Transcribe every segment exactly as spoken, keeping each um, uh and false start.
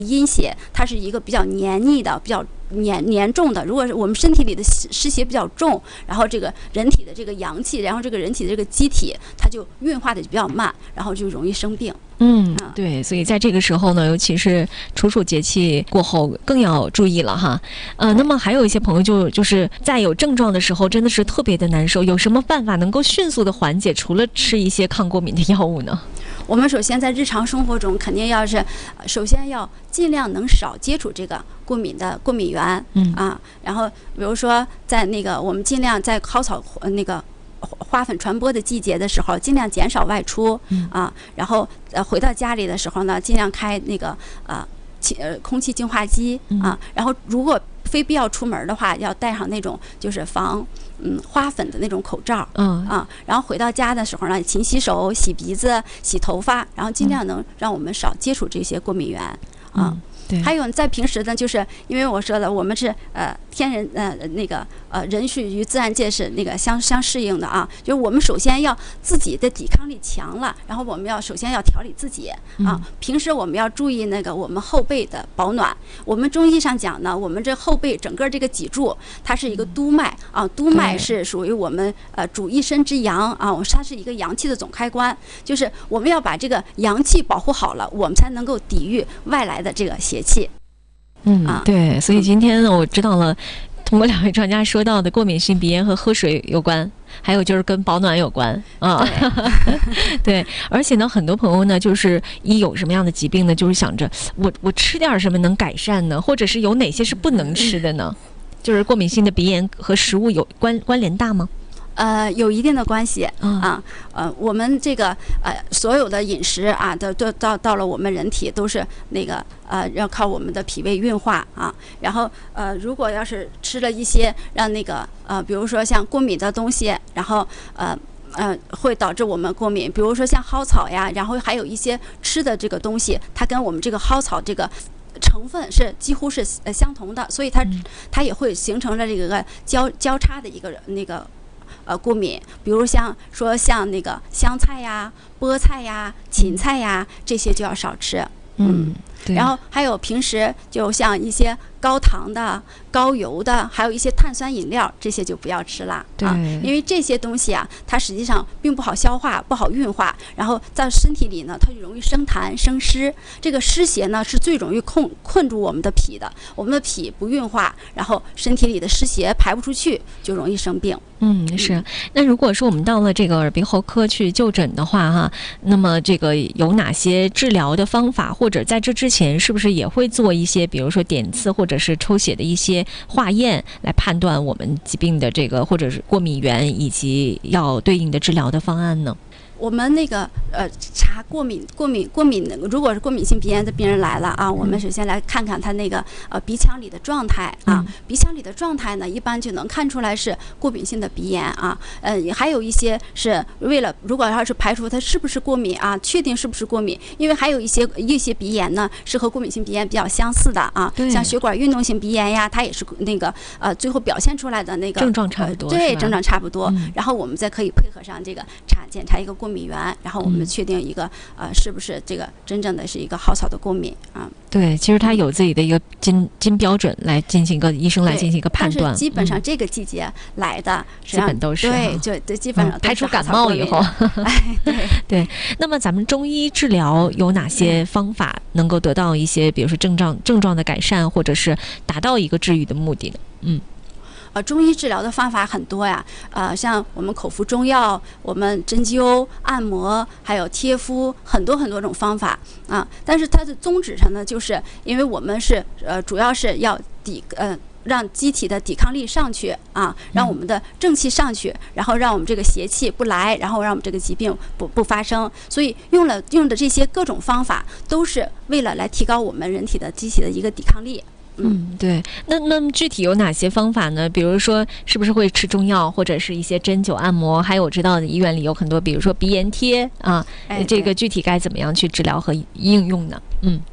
阴血它是一个比较黏腻的、比较黏黏重的。如果是我们身体里的湿邪比较重，然后这个人体的这个阳气，然后这个人体的这个机体，它就运化的比较慢，然后就容易生病。 嗯，对，所以在这个时候呢，尤其是处暑节气过后，更要注意了哈。呃，那么还有一些朋友就就是在有症状的时候，真的是特别的难受，有什么办法能够迅速的缓解？除了吃一些抗过敏的药物呢？ 我们首先在日常生活中，肯定要是，首先要尽量能少接触这个过敏的过敏源，嗯啊，然后比如说在那个我们尽量在蒿草那个花粉传播的季节的时候，尽量减少外出，啊，然后呃回到家里的时候呢，尽量开那个呃气呃空气净化机啊，然后如果非必要出门的话，要戴上那种就是防嗯花粉的那种口罩，嗯啊，然后回到家的时候呢，勤洗手、洗鼻子、洗头发，然后尽量能让我们少接触这些过敏源啊。还有在平时呢，就是因为我说了，我们是呃天人呃那个呃人是与自然界是那个相相适应的啊，就是我们首先要自己的抵抗力强了，然后我们要首先要调理自己啊。平时我们要注意那个我们后背的保暖。我们中医上讲呢，我们这后背整个这个脊柱，它是一个督脉啊，督脉是属于我们呃主一身之阳啊，它是一个阳气的总开关，就是我们要把这个阳气保护好了，我们才能够抵御外来的这个邪气。 嗯，对，所以今天我知道了，通过两位专家说到的过敏性鼻炎和喝水有关，还有就是跟保暖有关啊。对，而且呢，很多朋友呢，就是一有什么样的疾病呢，就是想着我我吃点什么能改善呢，或者是有哪些是不能吃的呢？就是过敏性的鼻炎和食物有关关联大吗？ 呃，有一定的关系啊，呃，我们这个呃所有的饮食啊，都都到到了我们人体都是那个呃要靠我们的脾胃运化啊，然后呃如果要是吃了一些让那个呃比如说像过敏的东西，然后呃呃会导致我们过敏，比如说像蒿草呀，然后还有一些吃的这个东西，它跟我们这个蒿草这个成分是几乎是呃相同的，所以它它也会形成了这个交交叉的一个那个。呃，过敏，比如像说像那个香菜呀、菠菜呀、芹菜呀，这些就要少吃。嗯，对。然后还有平时就像一些高糖的、高油的，还有一些碳酸饮料，这些就不要吃了。对、啊，因为这些东西啊，它实际上并不好消化，不好运化，然后在身体里呢，它就容易生痰、生湿。这个湿邪呢，是最容易困困住我们的脾的。我们的脾不运化，然后身体里的湿邪排不出去，就容易生病。 嗯，是。那如果说我们到了这个耳鼻喉科去就诊的话，哈，那么这个有哪些治疗的方法，或者在这之前是不是也会做一些，比如说点刺或者是抽血的一些化验，来判断我们疾病的这个或者是过敏源以及要对应的治疗的方案呢？ 我们那个呃查过敏过敏过敏的，如果是过敏性鼻炎的病人来了啊，我们首先来看看他那个呃鼻腔里的状态啊，鼻腔里的状态呢，一般就能看出来是过敏性的鼻炎啊。呃，还有一些是为了如果要是排除它是不是过敏啊，确定是不是过敏，因为还有一些一些鼻炎呢是和过敏性鼻炎比较相似的啊，像血管运动性鼻炎呀，它也是那个呃最后表现出来的那个症状差不多， 呃、对，症状差不多、嗯。然后我们再可以配合上这个查检查一个过敏。过敏源，然后我们确定一个、嗯、呃是不是这个真正的是一个蒿草的过敏啊？ 对，其实它有自己的一个金金标准来进行一个医生来进行一个判断。 但是基本上这个季节来的， 嗯、基本都是对，就对，基本上、 嗯、排除感冒以后， 哎，对对。那么咱们中医治疗有哪些方法能够得到一些，比如说症状症状的改善，或者是达到一个治愈的目的呢？嗯。 呃，中医治疗的方法很多呀，呃，像我们口服中药，我们针灸、按摩，还有贴敷，很多很多种方法啊。但是它的宗旨上呢，就是因为我们是呃，主要是要抵呃。让机体的抵抗力上去啊，让我们的正气上去，然后让我们这个邪气不来，然后让我们这个疾病不不发生。所以用了用的这些各种方法，都是为了来提高我们人体的机体的一个抵抗力。 嗯，对。那那么具体有哪些方法呢？比如说，是不是会吃中药，或者是一些针灸、按摩？还有我知道的医院里有很多，比如说鼻炎贴啊， 哎、 这个具体该怎么样去治疗和应用呢？嗯。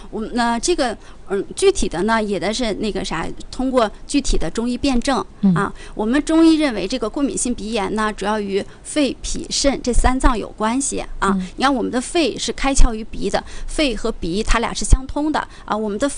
我们呢这个嗯具体的呢也的是那个啥，通过具体的中医辩证啊，我们中医认为这个过敏性鼻炎呢主要与肺、脾、肾这三脏有关系啊。你看我们的肺是开窍于鼻的，肺和鼻它俩是相通的啊，我们的